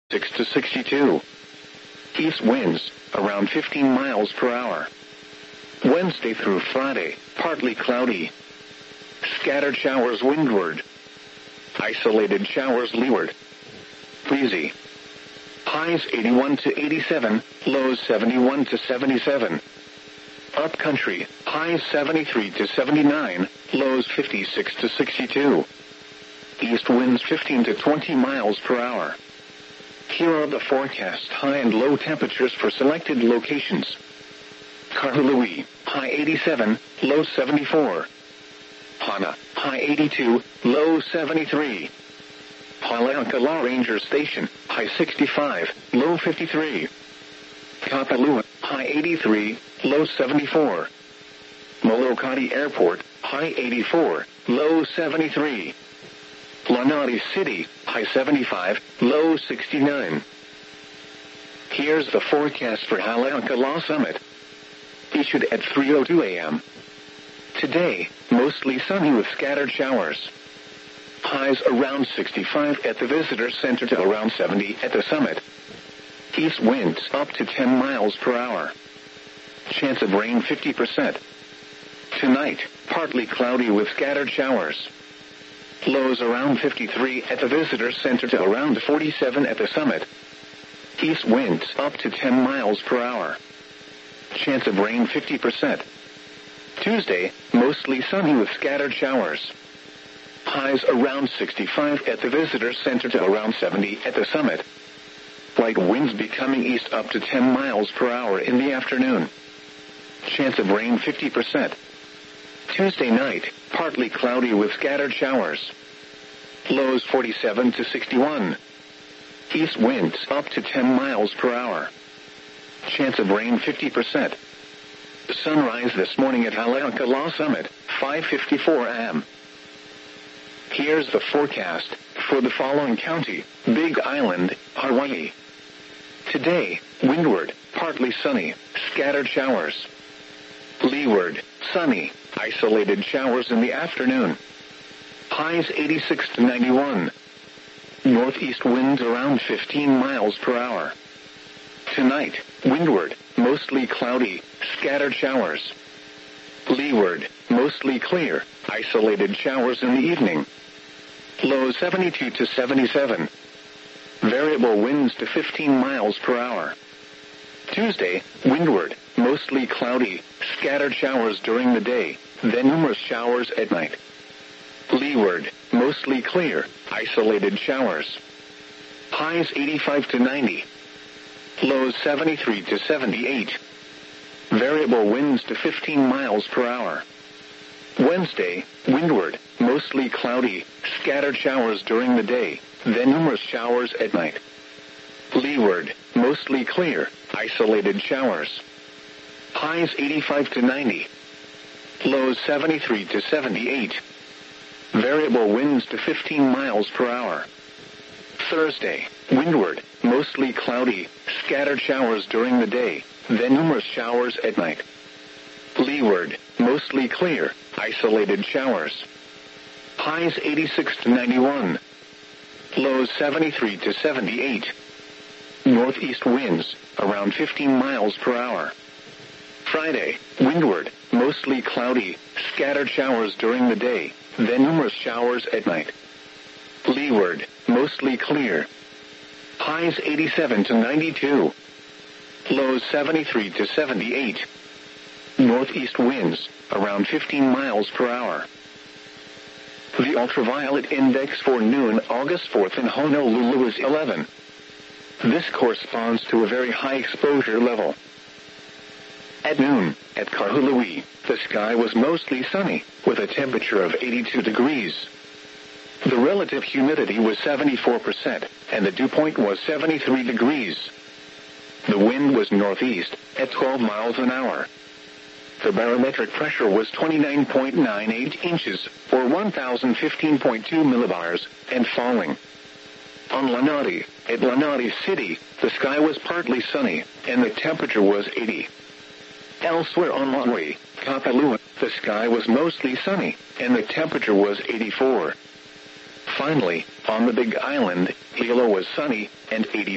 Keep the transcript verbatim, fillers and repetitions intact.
six to sixty-two. East winds, around fifteen miles per hour. Wednesday through Friday, partly cloudy. Scattered showers windward. Isolated showers leeward. Breezy. Highs eighty-one to eighty-seven, lows seventy-one to seventy-seven. Upcountry, highs seventy-three to seventy-nine, lows fifty-six to sixty-two. East winds fifteen to twenty miles per hour. Here are the forecast high and low temperatures for selected locations. Kahului, high eighty-seven, low seventy-four. Hana, high eighty-two, low seventy-three. Haleakala Ranger Station, high sixty-five, low fifty-three. Kapalua, high eighty-three, low seventy-four. Molokai Airport, high eighty-four, low seventy-three. Lanai City, high seventy-five, low sixty-nine. Here's the forecast for Haleakala Summit. Issued at three oh two a.m. Today, mostly sunny with scattered showers. Highs around sixty-five at the Visitor Center to around seventy at the summit. East winds up to ten miles per hour. Chance of rain fifty percent. Tonight, partly cloudy with scattered showers. Lows around fifty-three at the Visitor Center to around forty-seven at the summit. East winds up to ten miles per hour. Chance of rain fifty percent. Tuesday, mostly sunny with scattered showers. Highs around sixty-five at the Visitor Center to around seventy at the summit. Light winds becoming east up to ten miles per hour in the afternoon. Chance of rain fifty percent. Tuesday night, partly cloudy with scattered showers. Lows forty-seven to sixty-one. East winds up to ten miles per hour. Chance of rain fifty percent. Sunrise this morning at Haleakala Summit, five fifty-four a.m. Here's the forecast for the following county: Big Island, Hawaii. Today, windward, partly sunny, scattered showers. Leeward, sunny, isolated showers in the afternoon. Highs eighty-six to ninety-one. Northeast winds around fifteen miles per hour. Tonight, windward, mostly cloudy, scattered showers. Leeward, mostly clear, isolated showers in the evening. Lows seventy-two to seventy-seven. Variable winds to fifteen miles per hour. Tuesday, windward, mostly cloudy, scattered showers during the day, then numerous showers at night. Leeward, mostly clear, isolated showers. Highs eighty-five to ninety. Lows seventy-three to seventy-eight. Variable winds to fifteen miles per hour. Wednesday, windward, mostly cloudy, scattered showers during the day, then numerous showers at night. Leeward, mostly clear, isolated showers. Highs eighty-five to ninety. Lows seventy-three to seventy-eight. Variable winds to fifteen miles per hour. Thursday, windward, mostly cloudy, scattered showers during the day, then numerous showers at night. Leeward, mostly clear, isolated showers. Highs eighty-six to ninety-one. Lows seventy-three to seventy-eight. Northeast winds, around fifteen miles per hour. Friday, windward, mostly cloudy, scattered showers during the day, then numerous showers at night. Leeward, mostly clear. Highs eighty-seven to ninety-two. Lows seventy-three to seventy-eight. Northeast winds, around fifteen miles per hour. The ultraviolet index for noon August fourth in Honolulu is eleven. This corresponds to a very high exposure level. At noon, at Kahului, the sky was mostly sunny, with a temperature of eighty-two degrees. The relative humidity was seventy-four percent, and the dew point was seventy-three degrees. The wind was northeast, at twelve miles an hour. The barometric pressure was twenty-nine point nine eight inches, or one thousand fifteen point two millibars, and falling. On Lanai, at Lanai City, the sky was partly sunny, and the temperature was eighty. Elsewhere on Maui, Kapalua, the sky was mostly sunny, and the temperature was eighty-four. Finally, on the Big Island, Hilo was sunny, and eighty.